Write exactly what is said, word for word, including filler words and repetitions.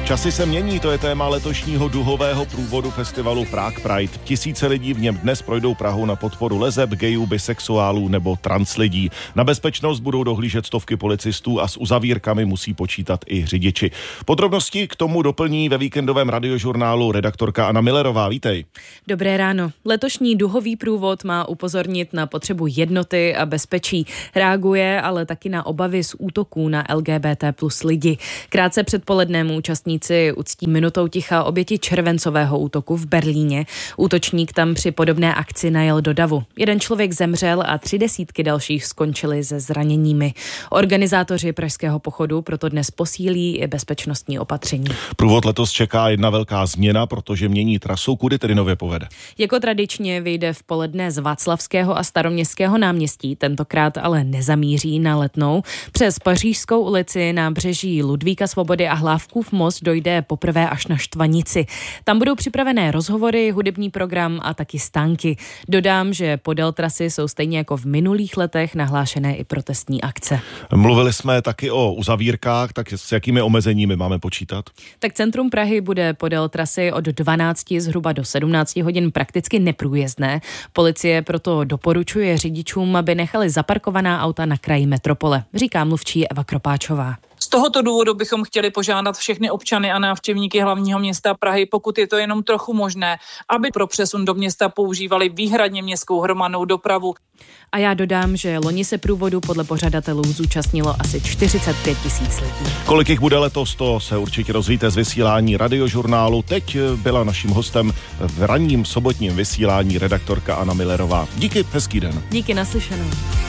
Časy se mění, to je téma letošního duhového průvodu festivalu Prague Pride. Tisíce lidí v něm dnes projdou Prahou na podporu leseb, gayů, bisexuálů nebo trans lidí. Na bezpečnost budou dohlížet stovky policistů a s uzavírkami musí počítat i řidiči. Podrobnosti k tomu doplní ve víkendovém radiožurnálu redaktorka Anna Millerová. Vítej. Dobré ráno. Letošní duhový průvod má upozornit na potřebu jednoty a bezpečí. Reaguje ale taky na obavy z útoků na L G B T plus lidi. Krátce před polednem účastníci uctí minutou ticha oběti červencového útoku v Berlíně. Útočník tam při podobné akci najel do davu. Jeden člověk zemřel a tři desítky dalších skončili se zraněními. Organizátoři pražského pochodu proto dnes posílí i bezpečnostní opatření. Průvod letos čeká jedna velká změna, protože mění trasu, kudy tedy nově povede. Jako tradičně vyjde v poledne z Václavského a Staroměstského náměstí, tentokrát ale nezamíří na Letnou. Přes Pařížskou ulici, nábřeží Ludvíka Svobody a Hlávkův most dojde poprvé až na Štvanici. Tam budou připravené rozhovory, hudební program a taky stánky. Dodám, že podél trasy jsou stejně jako v minulých letech nahlášené i protestní akce. Mluvili jsme taky o uzavírkách, tak s jakými omezeními máme počítat? Tak centrum Prahy bude podél trasy od dvanácti zhruba do sedmnácti hodin prakticky neprůjezdné. Policie proto doporučuje řidičům, aby nechali zaparkovaná auta na kraji metropole, říká mluvčí Eva Kropáčová. Z tohoto důvodu bychom chtěli požádat všechny občany a návštěvníky hlavního města Prahy, pokud je to jenom trochu možné, aby pro přesun do města používali výhradně městskou hromadnou dopravu. A já dodám, že loni se průvodu podle pořadatelů zúčastnilo asi čtyřicet pět tisíc lidí. Kolik jich bude letos, to se určitě dozvíte z vysílání radiožurnálu. Teď byla naším hostem v ranním sobotním vysílání redaktorka Anna Millerová. Díky, hezký den. Díky, naslyšenou.